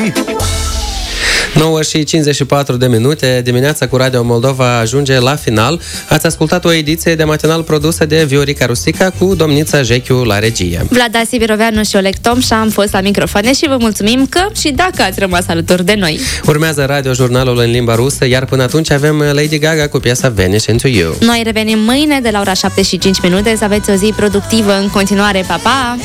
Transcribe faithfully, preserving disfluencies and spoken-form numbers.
nouă și cincizeci și patru de minute, dimineața cu Radio Moldova ajunge la final. Ați ascultat o ediție de matinal produsă de Viorica Rustica cu domnița Jechiu la regie. Vlada Sibiroveanu și Oleg Tomșa am fost la microfoane și vă mulțumim că și dacă ați rămas alături de noi. Urmează radiojurnalul în limba rusă, iar până atunci avem Lady Gaga cu piesa Vanish Into You. Noi revenim mâine de la ora șapte și cinci minute. Să aveți o zi productivă în continuare. Pa, pa!